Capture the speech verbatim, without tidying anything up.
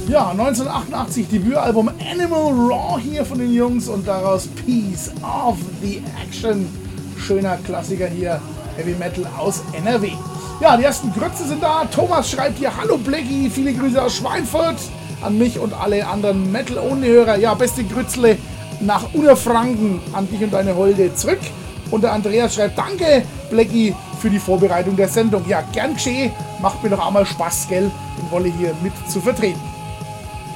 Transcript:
Ja, neunzehnhundertachtundachtzig Debütalbum Animal Raw hier von den Jungs und daraus Piece of the Action. Schöner Klassiker hier, Heavy Metal aus N R W. Ja, die ersten Grütze sind da. Thomas schreibt hier: Hallo Blackie, viele Grüße aus Schweinfurt an mich und alle anderen Metal-Only-Hörer. Ja, beste Grützle nach Unterfranken an dich und deine Holde zurück. Und der Andreas schreibt: Danke Blackie für die Vorbereitung der Sendung. Ja, gern geschehen. Macht mir doch auch mal Spaß, gell, den Wolle hier mit zu vertreten.